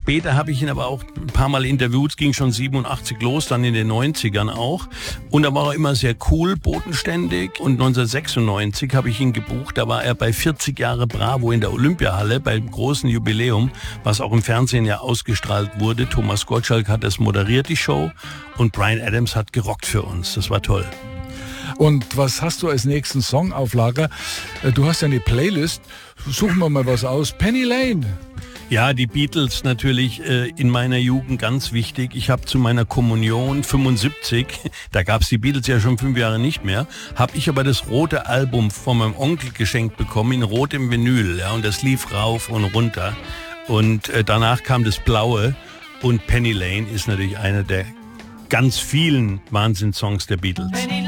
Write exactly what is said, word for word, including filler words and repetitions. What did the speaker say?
später habe ich ihn aber auch ein paar Mal interviewt, ging schon siebenundachtzig los, dann in den neunzigern auch. Und da war er immer sehr cool, bodenständig. Und neunzehnhundertsechsundneunzig habe ich ihn gebucht, da war er bei vierzig Jahre Bravo in der Olympiahalle beim großen Jubiläum, was auch im Fernsehen ja ausgestrahlt wurde. Thomas Gottschalk hat das moderiert, die Show, und Bryan Adams hat gerockt für uns. Das war toll. Und was hast du als nächsten Song auf Lager? Du hast ja eine Playlist. Suchen wir mal was aus. Penny Lane. Ja, die Beatles natürlich äh, in meiner Jugend ganz wichtig. Ich habe zu meiner Kommunion fünfundsiebzig, da gab es die Beatles ja schon fünf Jahre nicht mehr, habe ich aber das rote Album von meinem Onkel geschenkt bekommen, in rotem Vinyl. Ja, und das lief rauf und runter. Und äh, danach kam das blaue. Und Penny Lane ist natürlich einer der ganz vielen Wahnsinnssongs der Beatles. Penny